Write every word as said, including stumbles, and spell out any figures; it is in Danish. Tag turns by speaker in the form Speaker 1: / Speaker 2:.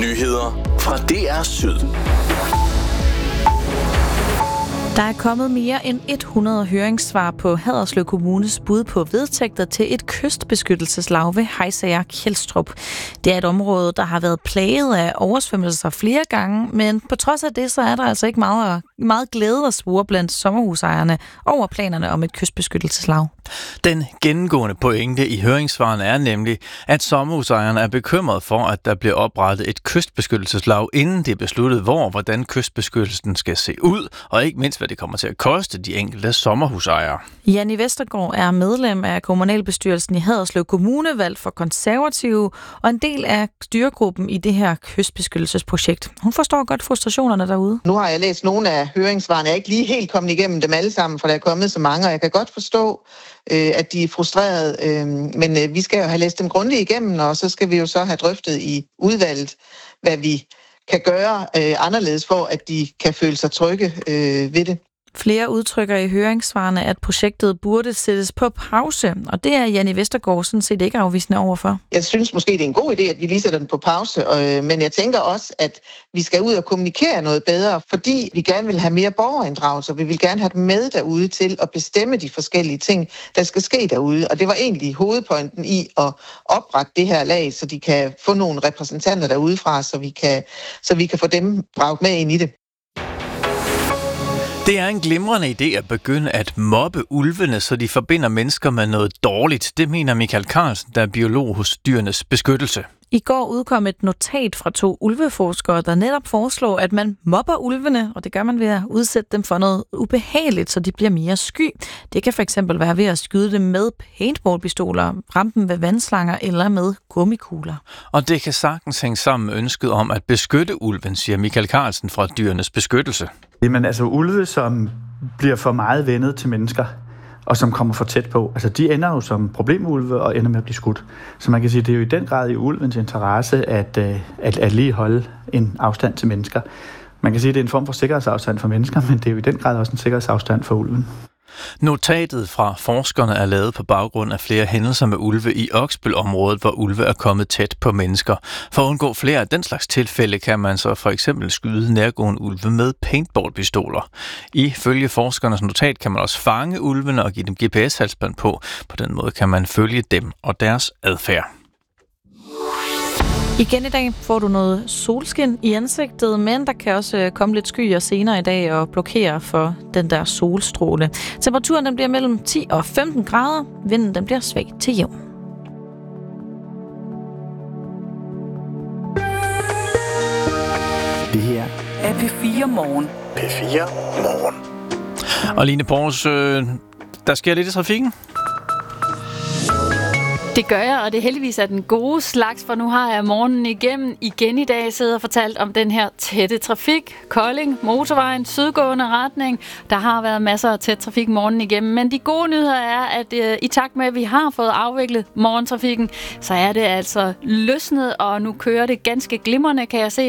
Speaker 1: Nyheder fra D R Syd.
Speaker 2: Der er kommet mere end hundrede høringssvar på Haderslev Kommunes bud på vedtægter til et kystbeskyttelseslag ved Hejsager Kjeldstrup. Det er et område, der har været plaget af oversvømmelser flere gange, men på trods af det, så er der altså ikke meget, meget glæde at spore blandt sommerhusejerne over planerne om et kystbeskyttelseslag.
Speaker 3: Den gennemgående pointe i høringssvarene er nemlig, at sommerhusejerne er bekymret for, at der bliver oprettet et kystbeskyttelseslag, inden det er besluttet, hvor og hvordan kystbeskyttelsen skal se ud, og ikke mindst, hvad det kommer til at koste de enkelte sommerhusejere.
Speaker 2: Janni Vestergaard er medlem af kommunalbestyrelsen i Haderslev Kommune, valgt for konservative, og en del af styregruppen i det her kystbeskyttelsesprojekt. Hun forstår godt frustrationerne derude.
Speaker 4: Nu har jeg læst nogle af høringssvarene. Jeg er ikke lige helt kommet igennem dem alle sammen, for der er kommet så mange, og jeg kan godt forstå, øh, at de er frustrerede. Øh, men øh, vi skal jo have læst dem grundigt igennem, og så skal vi jo så have drøftet i udvalget, hvad vi kan gøre øh, anderledes for, at de kan føle sig trygge øh, ved det.
Speaker 2: Flere udtrykker i høringssvarene, at projektet burde sættes på pause, og det er Janni Vestergaard sådan set ikke afvisende overfor.
Speaker 4: Jeg synes måske, det er en god idé, at vi lige sætter den på pause, øh, men jeg tænker også, at vi skal ud og kommunikere noget bedre, fordi vi gerne vil have mere borgerinddragelse, vi vil gerne have dem med derude til at bestemme de forskellige ting, der skal ske derude. Og det var egentlig hovedpointen i at oprette det her lag, så de kan få nogle repræsentanter derudefra, så vi kan, så vi kan få dem draget med ind i det.
Speaker 3: Det er en glimrende idé at begynde at mobbe ulvene, så de forbinder mennesker med noget dårligt. Det mener Michael Carlsen, der er biolog hos Dyrenes Beskyttelse.
Speaker 2: I går udkom et notat fra to ulveforskere, der netop foreslår, at man mobber ulvene, og det gør man ved at udsætte dem for noget ubehageligt, så de bliver mere sky. Det kan fx være ved at skyde dem med paintballpistoler, ramme dem ved vandslanger eller med gummikugler.
Speaker 3: Og det kan sagtens hænge sammen med ønsket om at beskytte ulven, siger Michael Carlsen fra Dyrenes Beskyttelse.
Speaker 5: Jamen altså ulve, som bliver for meget vendet til mennesker, og som kommer for tæt på. Altså, de ender jo som problemulve og ender med at blive skudt. Så man kan sige, at det er jo i den grad i ulvens interesse at, at, at lige holde en afstand til mennesker. Man kan sige, at det er en form for sikkerhedsafstand for mennesker, men det er jo i den grad også en sikkerhedsafstand for ulven.
Speaker 3: Notatet fra forskerne er lavet på baggrund af flere hændelser med ulve i Oksbøl-området, hvor ulve er kommet tæt på mennesker. For at undgå flere af den slags tilfælde kan man så for eksempel skyde nærgående ulve med paintballpistoler. Ifølge forskernes notat kan man også fange ulvene og give dem G P S-halsbånd på. På den måde kan man følge dem og deres adfærd.
Speaker 2: Igen i dag får du noget solskin i ansigtet, men der kan også komme lidt skyer senere i dag og blokere for den der solstråle. Temperaturen den bliver mellem ti og femten grader. Vinden den bliver svag til jævn.
Speaker 6: Det her er P fire Morgen.
Speaker 3: P fire Morgen. Og Line Pors, øh, der sker lidt i trafikken.
Speaker 7: Det gør jeg, og det heldigvis er den gode slags, for nu har jeg morgenen igennem igen i dag siddet og fortalt om den her tætte trafik. Kolding, motorvejen, sydgående retning. Der har været masser af tæt trafik morgenen igennem, men de gode nyheder er, at øh, i takt med, at vi har fået afviklet morgentrafikken, så er det altså løsnet, og nu kører det ganske glimrende, kan jeg se